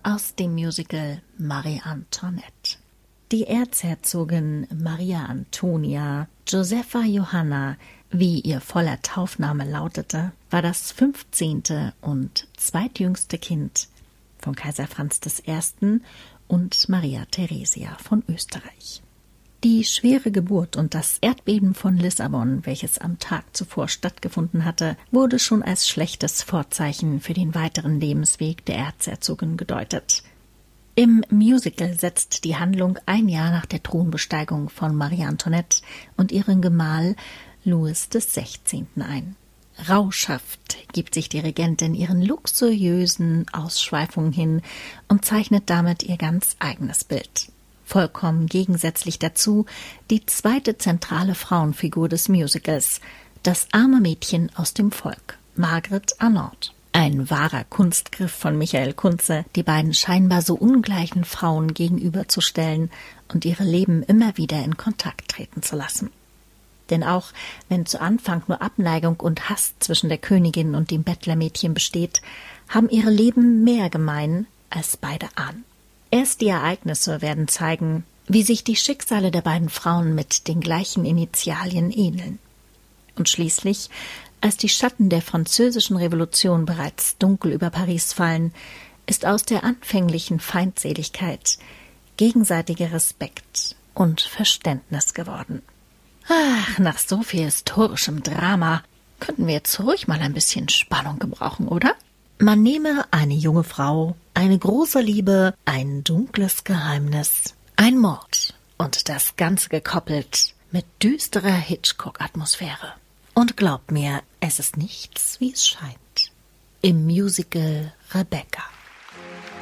aus dem Musical Marie Antoinette. Die Erzherzogin Maria Antonia Josepha Johanna, wie ihr voller Taufname lautete, war das 15. und zweitjüngste Kind von Kaiser Franz I. und Maria Theresia von Österreich. Die schwere Geburt und das Erdbeben von Lissabon, welches am Tag zuvor stattgefunden hatte, wurde schon als schlechtes Vorzeichen für den weiteren Lebensweg der Erzherzogin gedeutet. Im Musical setzt die Handlung ein Jahr nach der Thronbesteigung von Marie Antoinette und ihrem Gemahl Louis XVI. Ein. Rauschhaft gibt sich die Regentin ihren luxuriösen Ausschweifungen hin und zeichnet damit ihr ganz eigenes Bild. Vollkommen gegensätzlich dazu die zweite zentrale Frauenfigur des Musicals, das arme Mädchen aus dem Volk, Margaret Arnault. Ein wahrer Kunstgriff von Michael Kunze, die beiden scheinbar so ungleichen Frauen gegenüberzustellen und ihre Leben immer wieder in Kontakt treten zu lassen. Denn auch wenn zu Anfang nur Abneigung und Hass zwischen der Königin und dem Bettlermädchen besteht, haben ihre Leben mehr gemein, als beide ahnen. Erst die Ereignisse werden zeigen, wie sich die Schicksale der beiden Frauen mit den gleichen Initialien ähneln. Und schließlich, als die Schatten der französischen Revolution bereits dunkel über Paris fallen, ist aus der anfänglichen Feindseligkeit gegenseitiger Respekt und Verständnis geworden. Ach, nach so viel historischem Drama könnten wir jetzt ruhig mal ein bisschen Spannung gebrauchen, oder? Man nehme eine junge Frau, eine große Liebe, ein dunkles Geheimnis, ein Mord und das Ganze gekoppelt mit düsterer Hitchcock-Atmosphäre. Und glaubt mir, es ist nichts, wie es scheint. Im Musical Rebecca.